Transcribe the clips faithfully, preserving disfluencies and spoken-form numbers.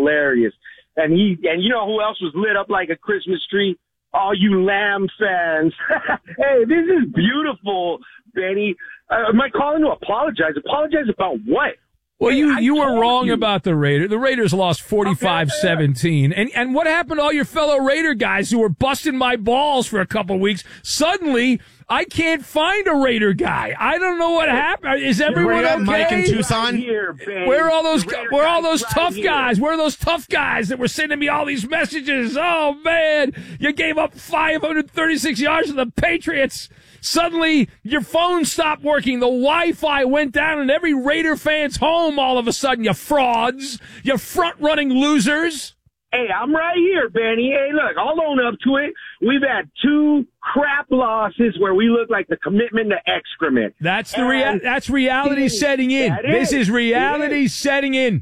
hilarious. And he and you know who else was lit up like a Christmas tree? All you Lamb fans. Hey, this is beautiful, Benny. Uh, am I calling to apologize? Apologize about what? Well, hey, you, I you were wrong you. about the Raiders. The Raiders lost forty-five seventeen. And, and what happened to all your fellow Raider guys who were busting my balls for a couple of weeks? Suddenly, I can't find a Raider guy. I don't know what happened. Is everyone okay? Mike in Tucson? Right here, Where are all those, where are all those right tough here. guys? Where are those tough guys that were sending me all these messages? Oh, man, you gave up five hundred thirty-six yards to the Patriots. Suddenly, your phone stopped working. The Wi-Fi went down, and every Raider fan's home all of a sudden. You frauds. You front-running losers. Hey, I'm right here, Benny. Hey, look, I'll own up to it. We've had two crap losses where we look like the commitment to excrement. That's the rea- That's reality is, setting in. that This is, is reality is. setting in.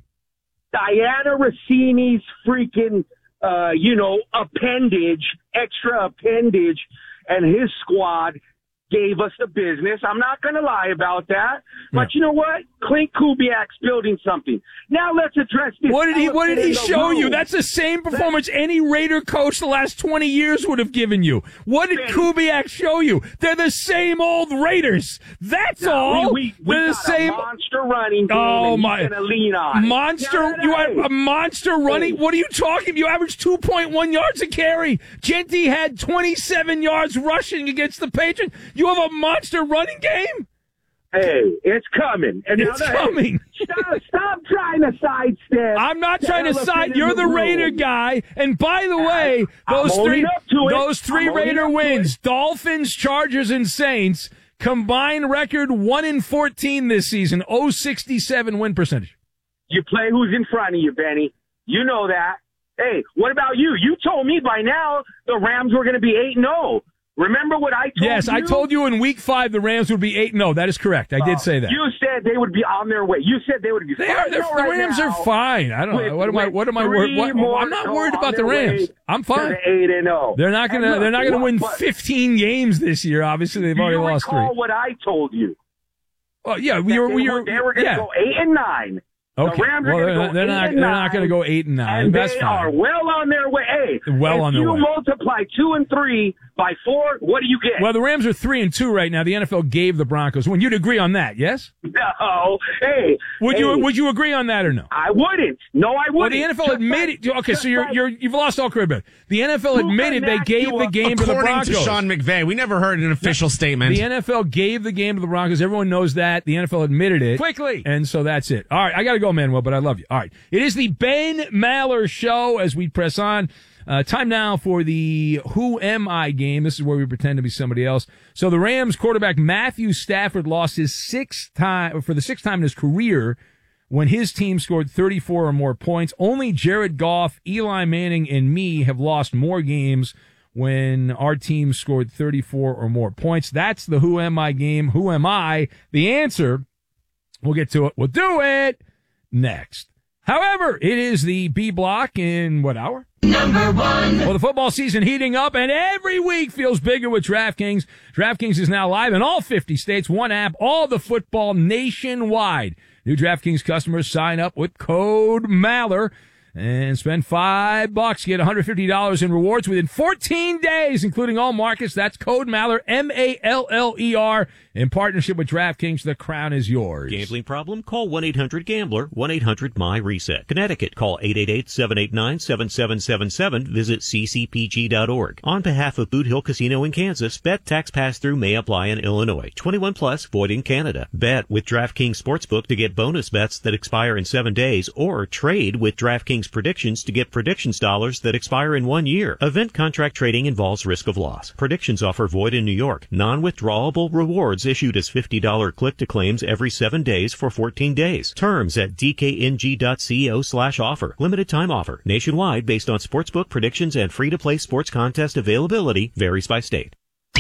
Diana Rossini's freaking, uh, you know, appendage, extra appendage, and his squad gave us the business. I'm not going to lie about that. But you know what? Clint Kubiak's building something. Now let's address this. What did he What did he show room. you? That's the same performance any Raider coach the last twenty years would have given you. What did Kubiak show you? They're the same old Raiders. That's No, all. We, we, we They're the got same. a monster running game, Oh and my! he's gonna lean on it. Monster! No, no, You no. had a monster running. What are you talking? You averaged two point one yards a carry. Genty had twenty-seven yards rushing against the Patriots. You have a monster running game. Hey, it's coming. And It's now, coming. Hey, stop, stop trying to sidestep. I'm not the trying to elephant side. in You're the room. Raider guy. And by the way, I'm those owning three, up to it. those three I'm owning Raider up to wins, it. Dolphins, Chargers, and Saints, combined record one in fourteen this season, oh sixty-seven win percentage. You play who's in front of you, Benny. You know that. Hey, what about you? You told me by now the Rams were going to be eight and oh. Remember what I told Yes, you? I told you in week five the Rams would be eight. No, that is correct. I did say that. You said they would be on their way. You said they would be They fine are. they're- right The Rams now. are fine. I don't know. With- What am I? with What am I worried? three What, more I'm not to worried go about on the their Rams. way I'm to fine. the eight and oh. They're not gonna. And look, They're not gonna what- win what- fifteen games this year. Obviously, they've Do already you lost recall three. what I told you? Well, yeah, That we were. they We were, were. they were going to Yeah. go eight and nine. Okay. The Rams well, are they're, gonna go they're eight not. and They're nine, not going to go eight and nine. And That's they fine. are well on their way. Hey, Well if on their you way. multiply two and three by four, what do you get? Well, the Rams are three and two right now. The N F L gave the Broncos one. You'd agree on that, yes? No. Hey. Would hey, you? Would you agree on that or no? I wouldn't. No, I wouldn't. Well, the N F L Just admitted. like- Okay, so just you're like- you're you've lost all credibility. The N F L Who admitted they can gave match the you game to the According Broncos. to Sean McVay, we never heard an official statement. The N F L gave the game to the Broncos. Everyone knows that. The N F L admitted it. Quickly. And so that's it. All right, I got to go, Manuel, but I love you. All right. It is the Ben Maller Show as we press on. Uh, time now for the Who Am I game. This is where we pretend to be somebody else. So the Rams quarterback Matthew Stafford lost his sixth time, for the sixth time in his career when his team scored thirty-four or more points. Only Jared Goff, Eli Manning, and me have lost more games when our team scored thirty-four or more points. That's the Who Am I game. Who am I? The answer, we'll get to it. We'll do it next. However, it is the B block in what hour? Number one. Well, the football season heating up, and every week feels bigger with DraftKings. DraftKings is now live in all fifty states, one app, all the football nationwide. New DraftKings customers sign up with code Maller and spend five bucks. Get one hundred fifty dollars in rewards within fourteen days, including all markets. That's code Maller, M A L L E R, in partnership with DraftKings. The crown is yours. Gambling problem? Call one eight hundred gambler, one eight hundred my reset. Connecticut, call eight eight eight, seven eight nine, seven seven seven seven. Visit c c p g dot org. On behalf of Boot Hill Casino in Kansas, bet tax pass-through may apply in Illinois. twenty-one plus, void in Canada. Bet with DraftKings Sportsbook to get bonus bets that expire in seven days, or trade with DraftKings Predictions to get predictions dollars that expire in one year. Event contract trading involves risk of loss. Predictions offer void in New York. Non-withdrawable rewards issued as fifty dollars click-to-claims every seven days for fourteen days. Terms at d k n g dot co slash offer. Limited time offer. Nationwide based on sportsbook predictions and free-to-play sports contest availability. Varies by state.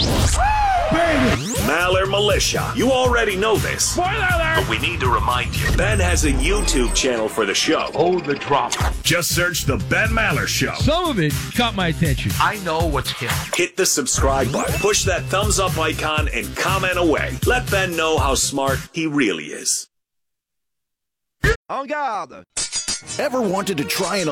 Maller Militia. You already know this. Spoiler alert! But we need to remind you. Ben has a YouTube channel for the show. Oh, the drop. Just search The Ben Maller Show. Some of it caught my attention. I know what's killing. Hit the subscribe button. Push that thumbs up icon and comment away. Let Ben know how smart he really is. En garde. Ever wanted to try an